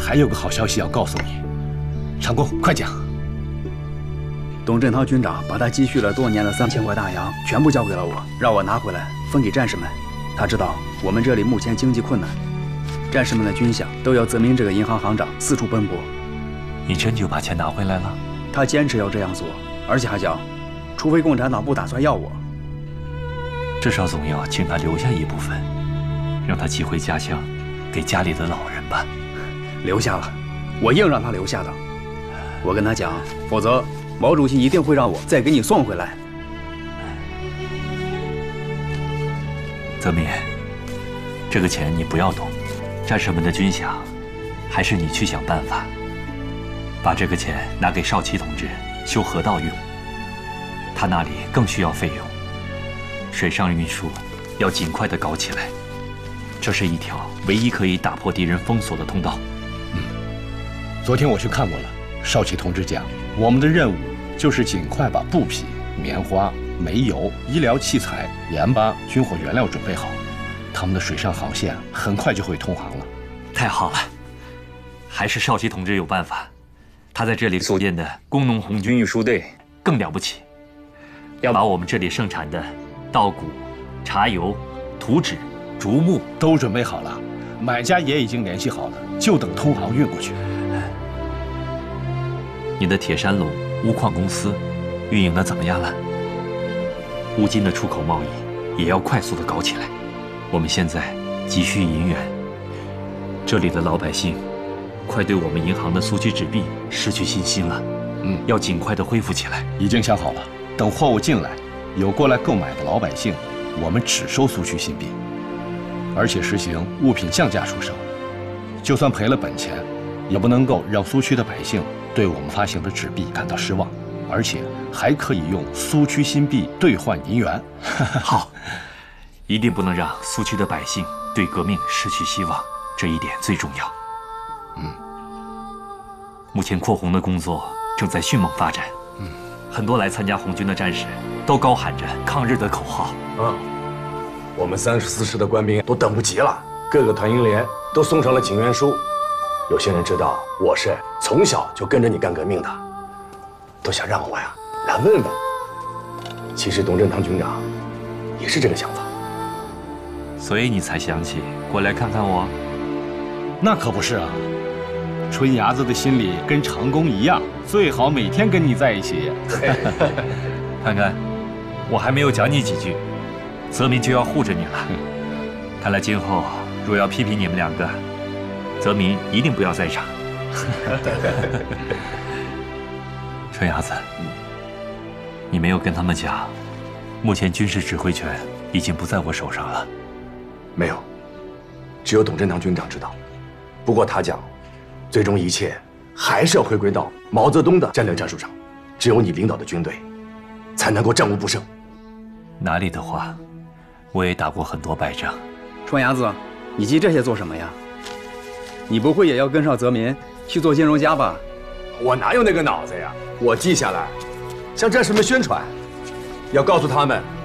还有个好消息要告诉你，长工，快讲。 董振涛军长把他积蓄了多年的3000块大洋全部交给了我，让我拿回来分给战士们。他知道我们这里目前经济困难，战士们的军饷都要泽民这个银行行长四处奔波。 你真就把钱拿回来了？ 他坚持要这样做，而且还讲，除非共产党不打算要我， 至少总要请他留下一部分，让他寄回家乡，给家里的老人吧。 留下了，我硬让他留下的。我跟他讲，否则毛主席一定会让我再给你送回来。 泽民，这个钱你不要动，战士们的军饷，还是你去想办法，把这个钱拿给少奇同志修河道用。他那里更需要费用，水上运输要尽快地搞起来。这是一条唯一可以打破敌人封锁的通道。 昨天我去看过了，少奇同志讲，我们的任务就是尽快把布匹、棉花、煤油、医疗器材、盐巴、军火原料准备好，他们的水上航线很快就会通航了。 太好了，还是少奇同志有办法。他在这里所建的工农红军运输队更了不起，要把我们这里盛产的稻谷、茶油、土纸、竹木都准备好了，买家也已经联系好了，就等通航运过去。 你的铁山垄钨矿公司运营的怎么样了？钨金的出口贸易也要快速的搞起来。我们现在急需银元，这里的老百姓快对我们银行的苏区纸币失去信心了。要尽快的恢复起来。 已经想好了，等货物进来，有过来购买的老百姓，我们只收苏区新币，而且实行物品降价出售。就算赔了本钱，也不能够让苏区的百姓对我们发行的纸币感到失望，而且还可以用苏区新币兑换银元。 好，一定不能让苏区的百姓对革命失去希望，这一点最重要。目前扩红的工作正在迅猛发展。很多来参加红军的战士都高喊着抗日的口号。 我们34师的官兵都等不及了，各个团营连都送上了请愿书。有些人知道我是从小就跟着你干革命的，都想让我呀来问问。其实董振堂军长也是这个想法， 所以你才想起过来看看我？ 那可不是啊，春伢子的心里跟长工一样，最好每天跟你在一起。 看看，我还没有讲你几句，泽民就要护着你了。看来今后若要批评你们两个，泽民一定不要在场。春伢子，你没有跟他们讲，目前军事指挥权已经不在我手上了。 没有，只有董振堂军长知道。不过他讲，最终一切还是要回归到毛泽东的战略战术上，只有你领导的军队，才能够战无不胜。 哪里的话，我也打过很多败仗。 川伢子，你记这些做什么呀？你不会也要跟上泽民去做金融家吧？ 我哪有那个脑子呀！我记下来，向战士们宣传，要告诉他们